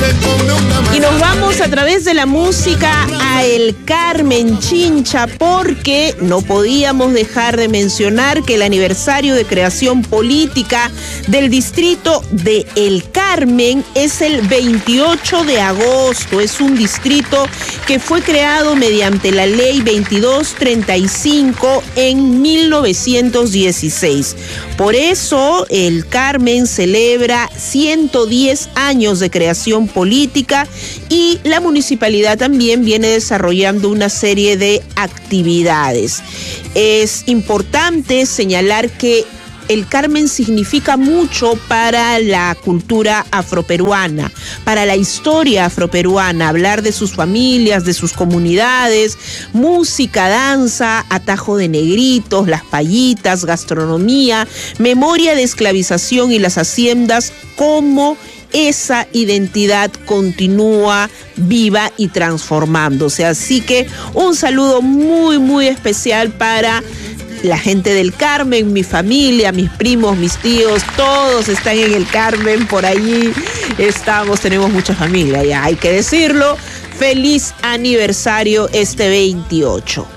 Y nos vamos a través de la música a El Carmen Chincha, porque no podíamos dejar de mencionar que el aniversario de creación política del distrito de El Carmen es el 28 de agosto. Es un distrito que fue creado mediante la ley 2235 en 1916. Por eso El Carmen celebra 110 años de creación política y la municipalidad también viene desarrollando una serie de actividades. Es importante señalar que El Carmen significa mucho para la cultura afroperuana, para la historia afroperuana, hablar de sus familias, de sus comunidades, música, danza, atajo de negritos, las payitas, gastronomía, memoria de esclavización y las haciendas, como esa identidad continúa viva y transformándose. Así que un saludo muy, muy especial para la gente del Carmen, mi familia, mis primos, mis tíos, todos están en el Carmen, por allí estamos, tenemos mucha familia, ya hay que decirlo. Feliz aniversario este 28.